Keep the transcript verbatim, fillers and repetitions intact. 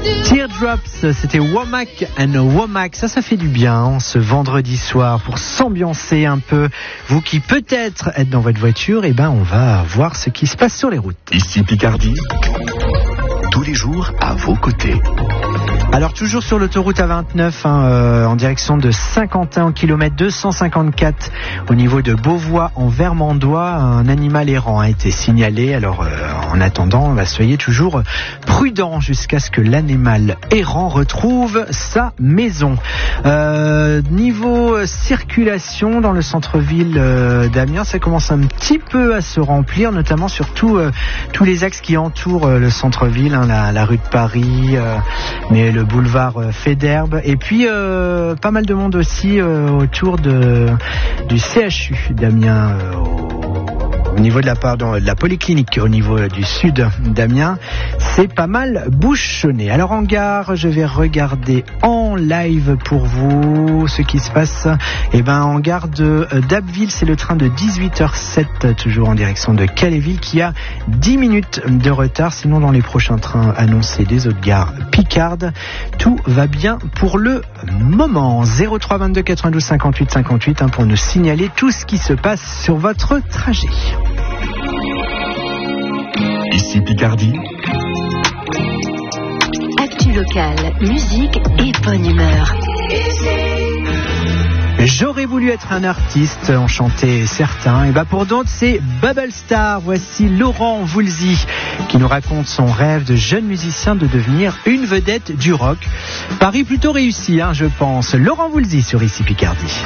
Teardrops, c'était Womack and Womack. Ça, ça fait du bien hein, ce vendredi soir pour s'ambiancer un peu. Vous qui peut-être êtes dans votre voiture, eh ben on va voir ce qui se passe sur les routes. Ici Picardie, tous les jours à vos côtés. Alors toujours sur l'autoroute A vingt-neuf hein, euh, en direction de Saint-Quentin au kilomètre deux cent cinquante-quatre au niveau de Beauvois en Vermandois, un animal errant a été signalé. Alors euh, en attendant, bah, soyez toujours prudents jusqu'à ce que l'animal errant retrouve sa maison. Euh, niveau circulation dans le centre-ville euh, d'Amiens, ça commence un petit peu à se remplir, notamment sur tout, euh, tous les axes qui entourent euh, le centre-ville, hein, la, la rue de Paris, euh, mais le boulevard Faidherbe, et puis euh, pas mal de monde aussi euh, autour de, du C H U d'Amiens, euh, au, au niveau de la, pardon, de la polyclinique, au niveau du sud d'Amiens, c'est pas mal bouchonné. Alors en gare, je vais regarder en live pour vous ce qui se passe. Et ben en gare de d'Abbeville, c'est le train de dix-huit heures sept, toujours en direction de Calais-Ville, qui a dix minutes de retard. Sinon, dans les prochains trains annoncés des autres gares Picardes, tout va bien pour le moment. zéro trois vingt-deux quatre-vingt-douze cinquante-huit cinquante-huit hein, pour nous signaler tout ce qui se passe sur votre trajet. Ici Picardie. Actu locale, musique et bonne humeur. J'aurais voulu être un artiste, en chanter certains. Et bah pour d'autres, c'est Bubble Star. Voici Laurent Voulzy qui nous raconte son rêve de jeune musicien de devenir une vedette du rock. Pari plutôt réussi, hein, je pense. Laurent Voulzy sur Ici Picardie.